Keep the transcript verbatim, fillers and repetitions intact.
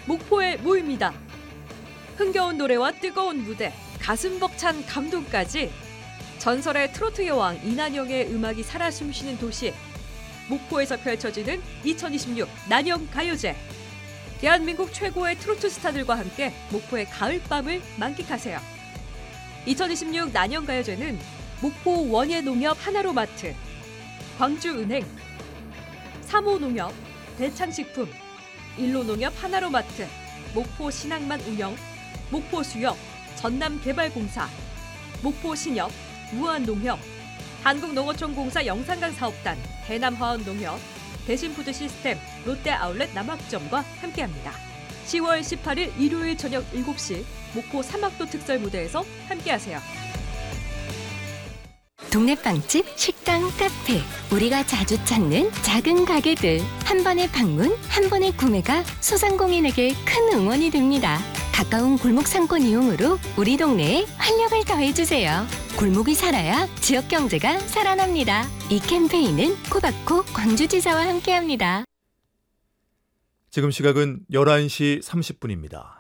목포에 모입니다. 흥겨운 노래와 뜨거운 무대, 가슴 벅찬 감동까지 전설의 트로트 여왕 이난영의 음악이 살아 숨쉬는 도시 목포에서 펼쳐지는 이천이십육 난영가요제. 대한민국 최고의 트로트 스타들과 함께 목포의 가을밤을 만끽하세요. 이천이십육 난영가요제는 목포 원예농협 하나로마트, 광주은행, 삼호농협, 대창식품, 일로농협 하나로마트, 목포신항만 운영, 목포수협, 전남개발공사, 목포신협, 무한농협, 한국농어촌공사 영산강 사업단, 대남화원농협, 대신푸드시스템, 롯데아울렛 남학점과 함께합니다. 시월 십팔일 일요일 저녁 일곱 시 목포 삼학도 특설 무대에서 함께하세요. 동네 빵집, 식당, 카페, 우리가 자주 찾는 작은 가게들. 한 번의 방문, 한 번의 구매가 소상공인에게 큰 응원이 됩니다. 가까운 골목 상권 이용으로 우리 동네에 활력을 더해주세요. 골목이 살아야 지역 경제가 살아납니다. 이 캠페인은 코바코 광주지사와 함께합니다. 지금 시각은 열한 시 삼십 분입니다.